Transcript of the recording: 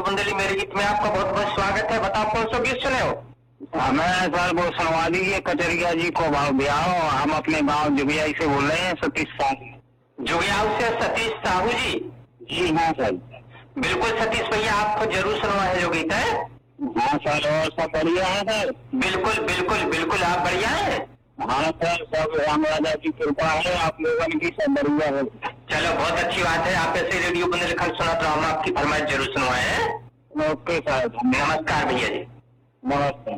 बुंदेली मेरे गीत में आपका बहुत बहुत स्वागत है। बताओ कौन सा गीत सुने हो? हमें सर वो सुनवा दीजिए कचरिया जी को भाव ब्याह। हम अपने गांव जुगियाई से बोल रहे हैं, सतीश साहू। जुगियाऊ से सतीश साहू जी? जी हाँ सर। बिल्कुल सतीश भैया, आपको जरूर सुनवा है जो गीत है। हाँ सर, और सब बढ़िया है सर? बिल्कुल बिल्कुल बिल्कुल, आप बढ़िया है? हाँ सर, सब राम राजा की कृपा है, आप लोगों की सब बढ़िया है। चलो बहुत अच्छी बात है, आप ऐसे रेडियो बुंदेली खल सुना तो हम आपकी फरमाइश जरूर सुनवाए हैं। ओके सर, नमस्कार भैया जी। नमस्ते।